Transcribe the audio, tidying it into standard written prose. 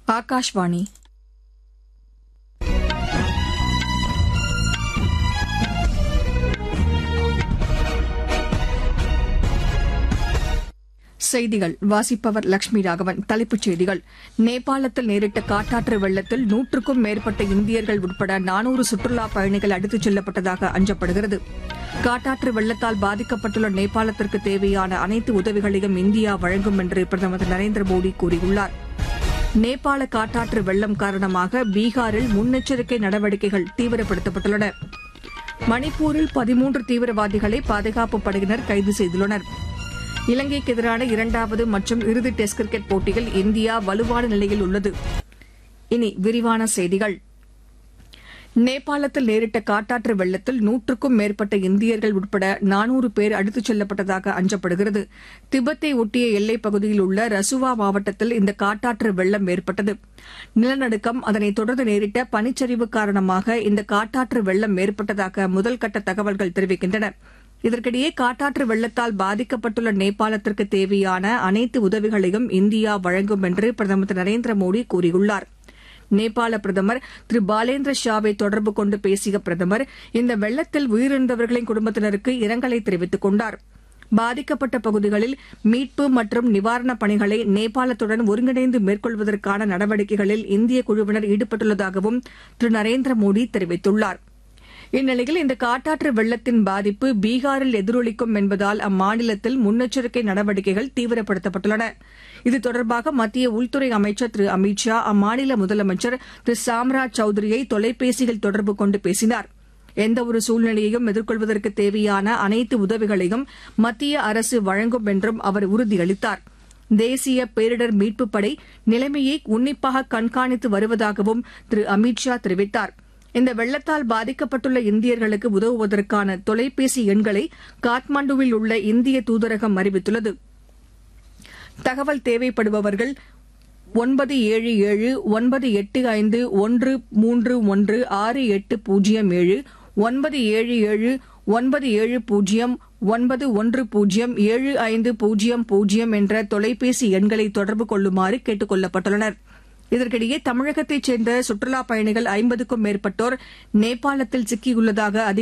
ஆகாஷ்வாணி. செய்திகள் வாசிப்பவர் லட்சுமி ராகவன். தலைப்புச் செய்திகள்: நேபாளத்தில் நேரிட்ட காட்டாற்று வெள்ளத்தில் 100க்கும் மேற்பட்ட இந்தியர்கள் உட்பட 400 சுற்றுலாப் பயணிகள் அடித்துச் செல்லப்பட்டதாக அஞ்சப்படுகிறது. காட்டாற்று வெள்ளத்தால் பாதிக்கப்பட்டுள்ள நேபாளத்திற்கு தேவையான அனைத்து உதவிகளையும் இந்தியா வழங்கும் என்று பிரதமர் திரு நரேந்திர மோடி கூறியுள்ளார். நேபாள காட்டாற்று வெள்ளம் காரணமாக பீகாரில் முன்னெச்சரிக்கை நடவடிக்கைகள் தீவிரப்படுத்தப்பட்டுள்ளன. மணிப்பூரில் 13 தீவிரவாதிகளை பாதுகாப்புப் படையினர் கைது செய்துள்ளனர். இலங்கைக்கு எதிரான 2வது மற்றும் இறுதி டெஸ்ட் கிரிக்கெட் போட்டியில் இந்தியா வலுவான நிலையில் உள்ளது. இனி விரிவான செய்திகள். நேபாளத்தில் நேரிட்ட காட்டாற்று வெள்ளத்தில் 100க்கும் மேற்பட்ட இந்தியர்கள் உட்பட 400 பேர் அடித்துச் செல்லப்பட்டதாக அஞ்சப்படுகிறது. திபெத்தை ஒட்டிய எல்லைப் பகுதியில் உள்ள ரசுவா மாவட்டத்தில் இந்த காட்டாற்று வெள்ளம் ஏற்பட்டது. நிலநடுக்கம், அதனைத் தொடர்ந்து நேரிட்ட பனிச்சரிவு காரணமாக இந்த காட்டாற்று வெள்ளம் ஏற்பட்டதாக முதல்கட்ட தகவல்கள் தெரிவிக்கின்றன. இதற்கிடையே காட்டாற்று வெள்ளத்தால் பாதிக்கப்பட்டுள்ள நேபாளத்திற்கு தேவையான அனைத்து உதவிகளையும் இந்தியா வழங்கும் என்று பிரதமர் திரு நரேந்திர மோடி கூறியுள்ளார். நேபாள பிரதமர் திரு பாலேந்திர ஷாவை தொடர்பு கொண்டு பேசிய பிரதமர் இந்த வெள்ளத்தில் உயிரிழந்தவர்களின் குடும்பத்தினருக்கு இரங்கலை தெரிவித்துக் கொண்டார். பாதிக்கப்பட்ட பகுதிகளில் மீட்பு மற்றும் நிவாரணப் பணிகளை நேபாளத்துடன் ஒருங்கிணைந்து மேற்கொள்வதற்கான நடவடிக்கைகளில் இந்திய குழுவினர் ஈடுபட்டுள்ளதாகவும் திரு நரேந்திர மோடி தெரிவித்துள்ளார். இந்நிலையில் இந்த காட்டாற்று வெள்ளத்தின் பாதிப்பு பீகாரில் எதிரொலிக்கும் என்பதால் அம்மாநிலத்தில் முன்னெச்சரிக்கை நடவடிக்கைகள் தீவிரப்படுத்தப்பட்டுள்ளன. இது தொடர்பாக மத்திய உள்துறை அமைச்சர் திரு அமித் ஷா அம்மாநில முதலமைச்சர் திரு சாம்ராஜ் சௌத்ரியை தொலைபேசியில் தொடர்பு கொண்டு பேசினார். எந்தவொரு சூழ்நிலையையும் எதிர்கொள்வதற்கு தேவையான அனைத்து உதவிகளையும் மத்திய அரசு வழங்கும் என்றும் அவர் உறுதியளித்தார். தேசிய பேரிடர் மீட்புப் படை நிலைமையை உன்னிப்பாக கண்காணித்து வருவதாகவும் திரு அமித் ஷா தெரிவித்தார். இந்த வெள்ளத்தால் பாதிக்கப்பட்டுள்ள இந்தியர்களுக்கு உதவுவதற்கான தொலைபேசி எண்களை காத்மாண்டுவில் உள்ள இந்திய தூதரகம் அறிவித்துள்ளது. தகவல் தேவைப்படுபவர்கள் 977985131680 977091107500 என்ற தொலைபேசி எண்களை தொடர்பு கொள்ளுமாறு கேட்டுக் கொள்ளப்பட்டுள்ளனர். இதற்கிடையே தமிழகத்தைச் சேர்ந்த சுற்றுலாப் பயணிகள் 50க்கும் மேற்பட்டோர் நேபாளத்தில் சிக்கியுள்ளதாக